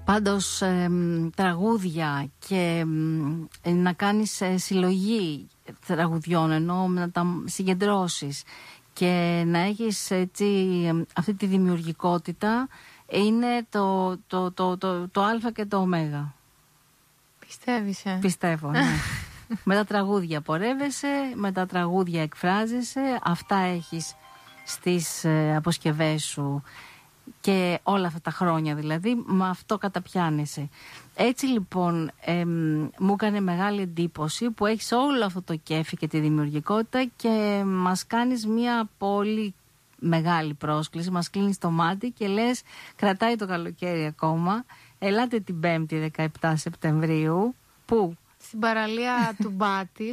Πάντως τραγούδια και να κάνεις συλλογή τραγουδιών, ενώ να τα συγκεντρώσεις και να έχεις έτσι αυτή τη δημιουργικότητα, είναι το α και το ω. Πιστεύεις? Πιστεύω, ναι. Με τα τραγούδια πορεύεσαι, με τα τραγούδια εκφράζεσαι, αυτά έχεις στις αποσκευές σου και όλα αυτά τα χρόνια δηλαδή, με αυτό καταπιάνεσαι. Έτσι λοιπόν μου έκανε μεγάλη εντύπωση που έχεις όλο αυτό το κέφι και τη δημιουργικότητα και μας κάνεις μια πολύ μεγάλη πρόσκληση, μας κλείνεις το μάτι και λες κρατάει το καλοκαίρι ακόμα, ελάτε την 5η 17 Σεπτεμβρίου, που? Στην παραλία του Μπάτη,